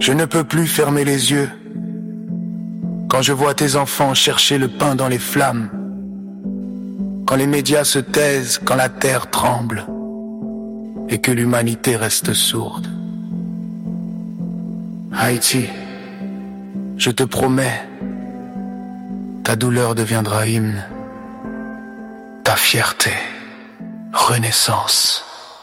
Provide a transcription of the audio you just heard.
Je ne peux plus fermer les yeux quand je vois tes enfants chercher le pain dans les flammes, quand les médias se taisent, quand la terre tremble et que l'humanité reste sourde. Haïti, je te promets, ta douleur deviendra hymne, ta fierté, renaissance.